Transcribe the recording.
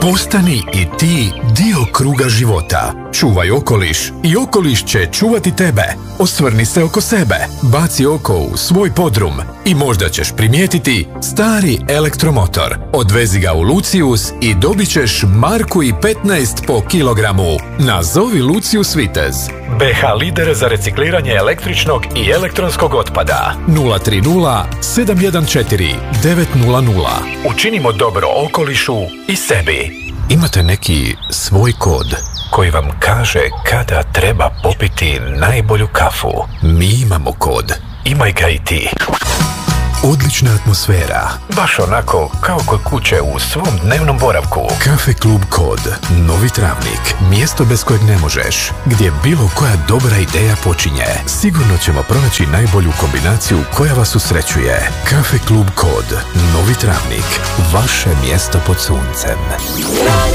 Postani i ti dio kruga života. Čuvaj okoliš i okoliš će čuvati tebe. Osvrni se oko sebe, baci oko u svoj podrum i možda ćeš primijetiti stari elektromotor. Odvezi ga u Lucius i dobit ćeš 1,15 po kilogramu. Nazovi Lucius Vitez. BH lider za recikliranje električnog i elektronskog otpada. 030 714 900. Učinimo dobro okolišu i sebi. Imate neki svoj kod koji vam kaže kada treba popiti najbolju kafu? Mi imamo kod. Imaj ga i ti. Odlična atmosfera. Baš onako kao kod kuće u svom dnevnom boravku. Kafe Klub Kod. Novi Travnik. Mjesto bez kojeg ne možeš. Gdje bilo koja dobra ideja počinje. Sigurno ćemo pronaći najbolju kombinaciju koja vas usrećuje. Kafe Klub Kod. Novi Travnik. Vaše mjesto pod suncem.